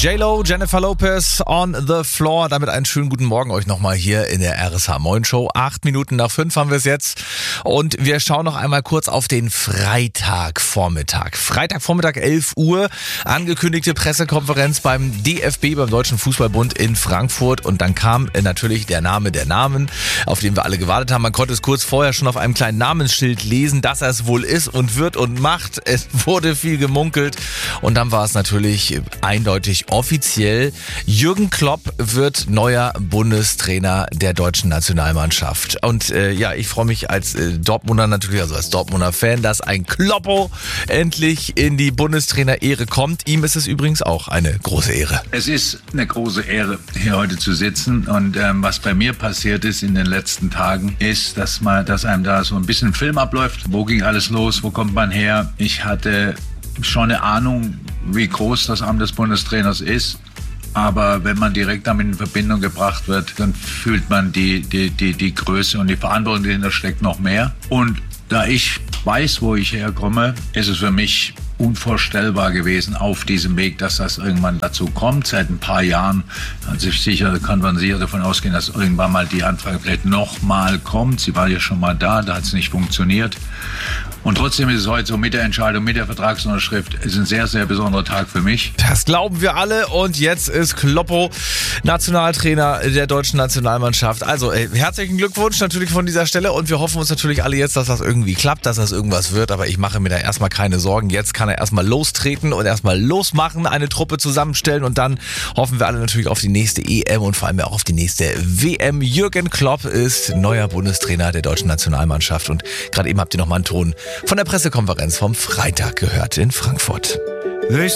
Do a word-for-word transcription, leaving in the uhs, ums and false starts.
J-Lo, Jennifer Lopez on the floor. Damit einen schönen guten Morgen euch nochmal hier in der R S H Moin Show. Acht Minuten nach fünf haben wir es jetzt. Und wir schauen noch einmal kurz auf den Freitagvormittag. Freitagvormittag elf Uhr. Angekündigte Pressekonferenz beim D F B, beim Deutschen Fußballbund in Frankfurt. Und dann kam natürlich der Name der Namen, auf den wir alle gewartet haben. Man konnte es kurz vorher schon auf einem kleinen Namensschild lesen, dass er es wohl ist und wird und macht. Es wurde viel gemunkelt. Und dann war es natürlich eindeutig offiziell. Jürgen Klopp wird neuer Bundestrainer der deutschen Nationalmannschaft. Und äh, ja, ich freue mich als äh, Dortmunder natürlich, also als Dortmunder Fan, dass ein Kloppo endlich in die Bundestrainer-Ehre kommt. Ihm ist es übrigens auch eine große Ehre. Es ist eine große Ehre, hier heute zu sitzen. Und ähm, was bei mir passiert ist in den letzten Tagen, ist, dass man, dass einem da so ein bisschen Film abläuft. Wo ging alles los? Wo kommt man her? Ich hatte schon eine Ahnung, wie groß das Amt des Bundestrainers ist. Aber wenn man direkt damit in Verbindung gebracht wird, dann fühlt man die, die, die, die Größe und die Verantwortung, die dahinter steckt, noch mehr. Und da ich weiß, wo ich herkomme, ist es für mich unvorstellbar gewesen auf diesem Weg, dass das irgendwann dazu kommt. Seit ein paar Jahren also sicher, kann man sicher davon ausgehen, dass irgendwann mal die Anfrage vielleicht nochmal kommt. Sie war ja schon mal da, da hat es nicht funktioniert. Und trotzdem ist es heute so mit der Entscheidung, mit der Vertragsunterschrift, ist ein sehr, sehr besonderer Tag für mich. Das glauben wir alle und jetzt ist Kloppo Nationaltrainer der deutschen Nationalmannschaft. Also ey, herzlichen Glückwunsch natürlich von dieser Stelle und wir hoffen uns natürlich alle jetzt, dass das irgendwie klappt, dass das irgendwas wird, aber ich mache mir da erstmal keine Sorgen. Jetzt kann er erstmal lostreten und erstmal losmachen, eine Truppe zusammenstellen und dann hoffen wir alle natürlich auf die nächste E M und vor allem auch auf die nächste W M. Jürgen Klopp ist neuer Bundestrainer der deutschen Nationalmannschaft und gerade eben habt ihr noch mal einen Ton von der Pressekonferenz vom Freitag gehört in Frankfurt.